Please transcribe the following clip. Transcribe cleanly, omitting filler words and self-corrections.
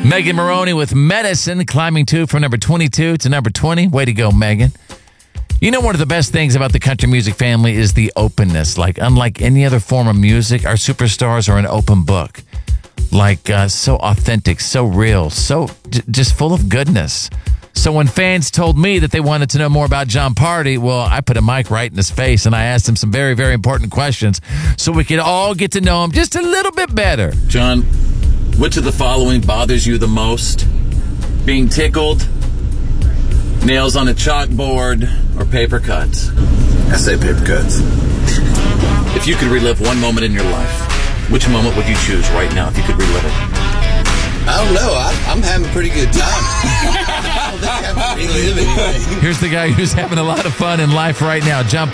Megan Maroney with Medicine, climbing 2 from number 22 to number 20. Way to go, Megan. You know, one of the best things about the country music family is the openness. Like, unlike any other form of music, our superstars are an open book. Like, so authentic, so real, so just full of goodness. So when fans told me that they wanted to know more about Jon Pardi, well, I put a mic right in his face and I asked him some very, very important questions so we could all get to know him just a little bit better. Jon, which of the following bothers you the most? Being tickled, nails on a chalkboard, or paper cuts? I say paper cuts. If you could relive one moment in your life, which moment would you choose right now if you could relive it? I don't know. I'm having a pretty good time. I don't think I have to relive anything. Here's the guy who's having a lot of fun in life right now, Jon